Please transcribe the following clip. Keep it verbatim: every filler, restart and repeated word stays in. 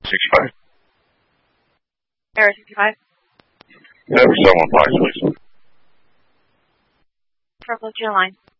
sixty-five. Error sixty-five. Never someone, please. Purple, your line.